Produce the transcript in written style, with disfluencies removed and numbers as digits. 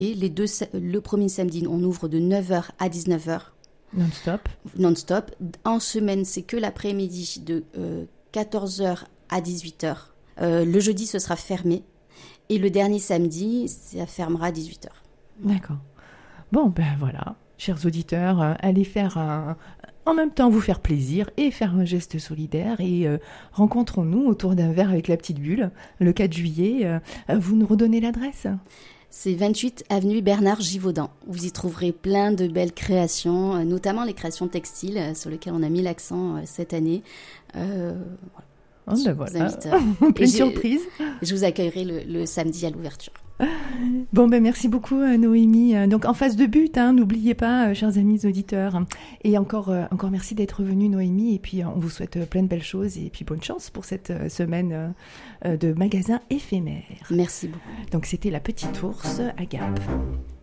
Et le premier samedi, on ouvre de 9h à 19h. Non-stop. Non-stop. En semaine, c'est que l'après-midi de 14h à 18h. Le jeudi, ce sera fermé. Et le dernier samedi, ça fermera à 18h. D'accord. Bon, ben voilà, chers auditeurs, allez faire en même temps vous faire plaisir et faire un geste solidaire et rencontrons-nous autour d'un verre avec la petite bulle le 4 juillet. Vous nous redonnez l'adresse ? C'est 28 avenue Bernard Givaudan. Vous y trouverez plein de belles créations, notamment les créations textiles sur lesquelles on a mis l'accent cette année. Voilà. Oh ben voilà, invite, pleine surprise. Je vous accueillerai le samedi à l'ouverture. Bon, ben merci beaucoup Noémie. Donc en face de but, n'oubliez pas, chers amis auditeurs. Et encore merci d'être venue Noémie. Et puis on vous souhaite plein de belles choses et puis bonne chance pour cette semaine de magasin éphémère. Merci beaucoup. Donc c'était la Petite Ours à Gap.